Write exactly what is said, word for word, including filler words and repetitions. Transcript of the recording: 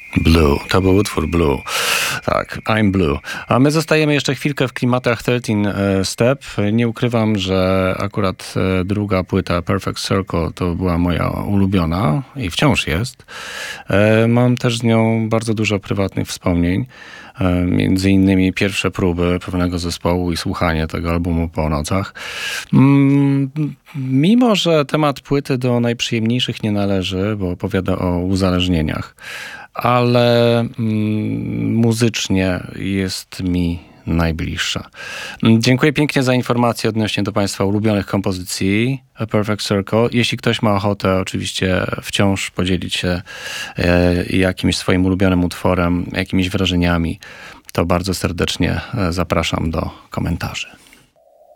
Blue, to był utwór Blue. Tak, I'm Blue. A my zostajemy jeszcze chwilkę w klimatach trzynaście Step. Nie ukrywam, że akurat druga płyta Perfect Circle to była moja ulubiona i wciąż jest. Mam też z nią bardzo dużo prywatnych wspomnień. Między innymi pierwsze próby pewnego zespołu i słuchanie tego albumu po nocach. Mimo że temat płyty do najprzyjemniejszych nie należy, bo opowiada o uzależnieniach, ale mm, muzycznie jest mi najbliższa. Dziękuję pięknie za informacje odnośnie do Państwa ulubionych kompozycji A Perfect Circle. Jeśli ktoś ma ochotę oczywiście wciąż podzielić się e, jakimś swoim ulubionym utworem, jakimiś wrażeniami, to bardzo serdecznie zapraszam do komentarzy.